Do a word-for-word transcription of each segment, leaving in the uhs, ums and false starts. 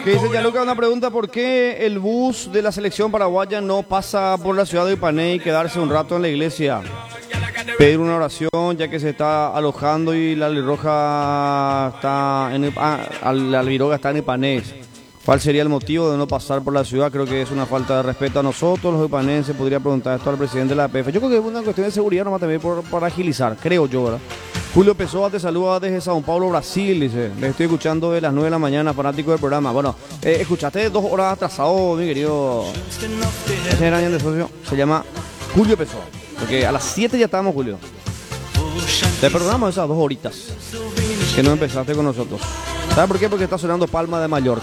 Que dice Yaluca, una pregunta: ¿por qué el bus de la selección paraguaya no pasa por la ciudad de Ipané y quedarse un rato en la iglesia? Pedir una oración, ya que se está alojando y la Albirroja está en ah, la Albirroja está en Ipané. ¿Cuál sería el motivo de no pasar por la ciudad? Creo que es una falta de respeto a nosotros, los ipanenses. Podría preguntar esto al presidente de la A P F. Yo creo que es una cuestión de seguridad nomás también por, para agilizar, creo yo, ¿verdad? Julio Pessoa te saluda desde Sao Paulo, Brasil, dice. Les estoy escuchando de las nueve de la mañana, fanático del programa. Bueno, eh, escuchaste dos horas atrasado, mi querido. Ese era de socio. Se llama Julio Pessoa. Porque a las siete ya estábamos, Julio. Te perdonamos esas dos horitas que no empezaste con nosotros. ¿Sabes por qué? Porque está sonando Palma de Mallorca.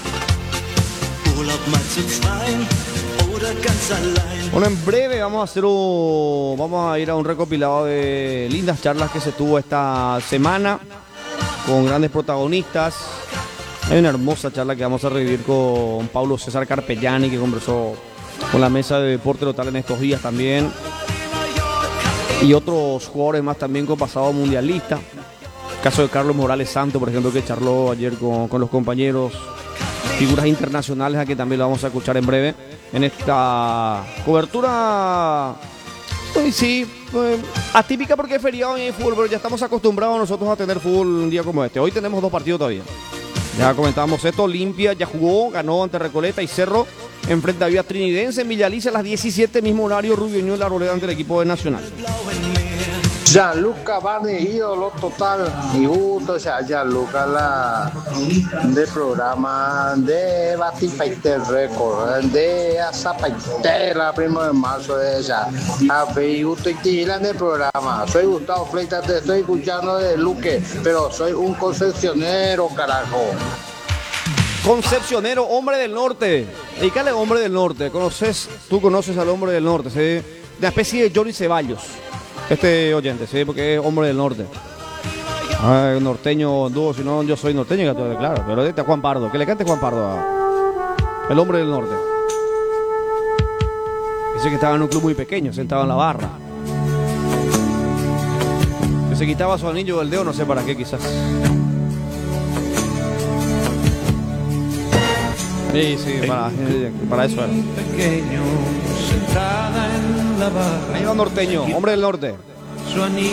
Bueno, en breve vamos a hacer un, vamos a ir a un recopilado de lindas charlas que se tuvo esta semana con grandes protagonistas. Hay una hermosa charla que vamos a revivir con Paulo César Carpellani, que conversó con la mesa de deporte total en estos días también, y otros jugadores más también con pasado mundialista. El caso de Carlos Morales Santos, por ejemplo, que charló ayer con, con los compañeros. Figuras internacionales, a que también lo vamos a escuchar en breve en esta cobertura. Pues sí, pues, atípica porque es feriado y hay fútbol, pero ya estamos acostumbrados nosotros a tener fútbol un día como este. Hoy tenemos dos partidos todavía. Ya comentábamos esto: Olimpia ya jugó, ganó ante Recoleta, y Cerro enfrenta a Vía Trinidense en Villa Alicia a las diecisiete, mismo horario, Rubio Ñu La Arboleda ante el equipo de Nacional. Gianluca Barney, ídolo total, y gusto, o sea, Gianluca la de programa de Batipaiter Record, de Azapaitera, primo de marzo de ella, a Gusto y Tilan de programa. Soy Gustavo Fleitas, te estoy escuchando de Luque, pero soy un concepcionero, carajo. Concepcionero, hombre del norte. Dedícale hombre del norte. ¿Conoces? Tú conoces al hombre del norte, ¿sí? Una especie de Johnny Ceballos. Este oyente, sí, porque es hombre del norte. Ay, norteño, dúo, si no, yo soy norteño, claro. Pero este a Juan Pardo, que le cante Juan Pardo a el hombre del norte. Dice que estaba en un club muy pequeño, sentado en la barra. Que se quitaba su anillo del dedo, no sé para qué, quizás. Sí, sí, para, para eso era. Ahí va norteño, hombre del norte.